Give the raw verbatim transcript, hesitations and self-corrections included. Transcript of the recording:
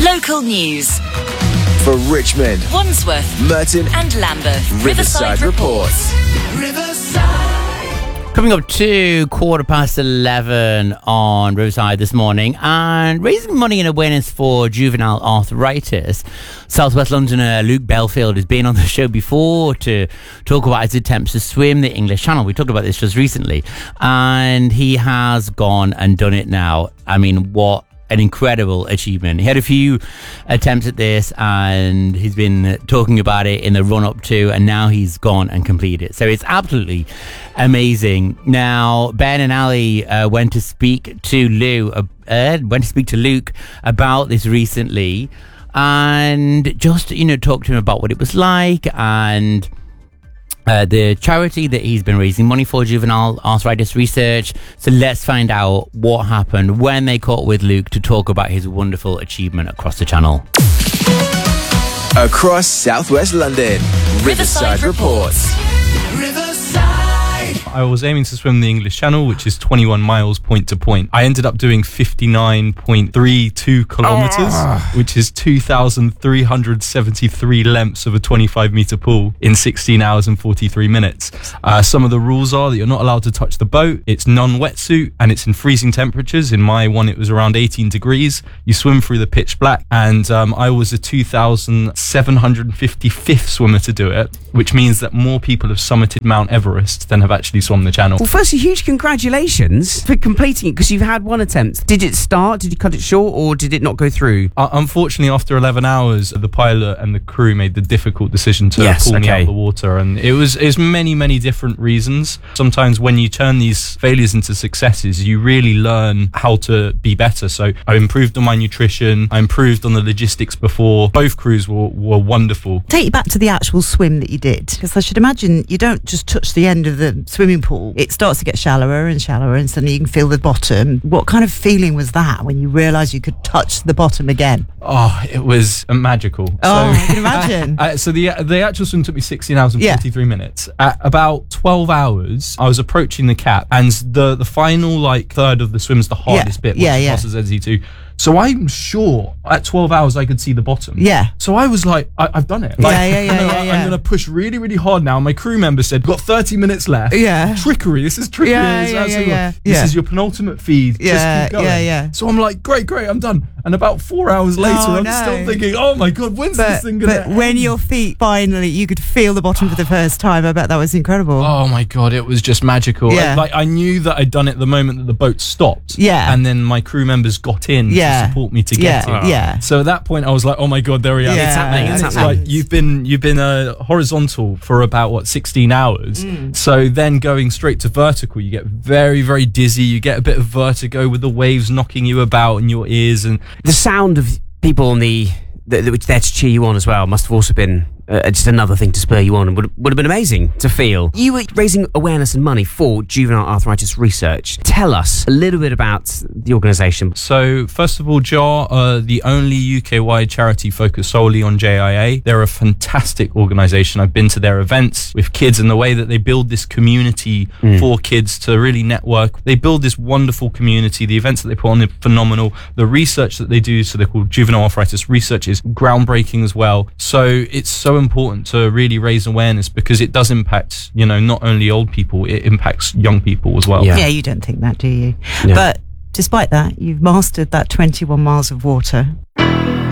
Local news. For Richmond, Wandsworth, Merton and Lambeth. Riverside, Riverside reports. Riverside. Coming up to quarter past eleven on Riverside this morning, and raising money and awareness for juvenile arthritis. Southwest Londoner Luke Belfield has been on the show before to talk about his attempts to swim the English Channel. We talked about this just recently, and he has gone and done it now. I mean, what an incredible achievement. He had a few attempts at this and he's been talking about it in the run up to, and now he's gone and completed it. So it's absolutely amazing. Now, Ben and Ali uh, went to speak to Lou, uh, uh, went to speak to Luke about this recently, and just, you know, talk to him about what it was like and Uh, the charity that he's been raising money for, Juvenile Arthritis Research. So let's find out what happened when they caught with Luke to talk about his wonderful achievement across the channel. Across Southwest London, Riverside, Riverside reports. I was aiming to swim the English Channel, which is twenty-one miles point to point. I ended up doing fifty-nine point three two kilometers, oh. which is two thousand three hundred seventy-three lengths of a twenty-five meter pool in sixteen hours and forty-three minutes. Uh, some of the rules are that you're not allowed to touch the boat. It's non-wetsuit and it's in freezing temperatures. In my one, it was around eighteen degrees. You swim through the pitch black, and um, I was a two thousand seven hundred fifty-fifth swimmer to do it, which means that more people have summited Mount Everest than have actually swum the channel. Well, firstly, huge congratulations for completing it, because you've had one attempt. Did it start? Did you cut it short, or did it not go through? Uh, unfortunately, after eleven hours, the pilot and the crew made the difficult decision to yes, pull okay. me out of the water, and it was it was many, many different reasons. Sometimes when you turn these failures into successes, you really learn how to be better. So I improved on my nutrition, I improved on the logistics before. Both crews were, were wonderful. Take you back to the actual swim that you did, because I should imagine you don't just touch the end of the swimming pool. It starts to get shallower and shallower, and suddenly you can feel the bottom. What kind of feeling was that when you realised you could touch the bottom again? Oh, it was magical. Oh, so, I can imagine. Uh, so the the actual swim took me sixteen hours and yeah. forty-three minutes. At about twelve hours, I was approaching the cap, and the the final like third of the swim is the hardest yeah. bit, which yeah, yeah. passes Z Z two. So I'm sure at twelve hours I could see the bottom. Yeah. So I was like, I, I've done it. Like, yeah, yeah, yeah, no, yeah, yeah. I'm going to push really, really hard now. My crew member said, got thirty minutes left. Yeah. Trickery. This is trickery. Yeah, It's yeah, yeah, yeah. This yeah. is your penultimate feed. Yeah, Just keep going. yeah, yeah. So I'm like, great, great, I'm done. And about four hours later, oh, I'm no. still thinking, oh my God, when's but, this thing going to But when your feet finally, you could feel the bottom for the first time, I bet that was incredible. Oh my God, it was just magical. Yeah. I, like I knew that I'd done it the moment that the boat stopped. Yeah. And then my crew members got in yeah. to support me to yeah. get in. Yeah. So at that point, I was like, "Oh my God, there we are! Yeah, it's happening! It's and it's happening!" Like you've been you've been uh, horizontal for about what sixteen hours. Mm. So then going straight to vertical, you get very very dizzy. You get a bit of vertigo with the waves knocking you about in your ears, and the sound of people on the, the, the which there to cheer you on as well must have also been uh, just another thing to spur you on, and would, would have been amazing to feel. You were raising awareness and money for Juvenile Arthritis Research. Tell us a little bit about the organisation. So first of all, J A R are the only U K-wide charity focused solely on J I A. They're a fantastic organisation. I've been to their events with kids, and the way that they build this community mm. for kids to really network. They build this wonderful community. The events that they put on are phenomenal. The research that they do, so they're called Juvenile Arthritis Research, is groundbreaking as well. So it's so important to really raise awareness, because it does impact, you know, not only old people, it impacts young people as well. Yeah, yeah, you don't think that, do you? No. But despite that, you've mastered that twenty-one miles of water.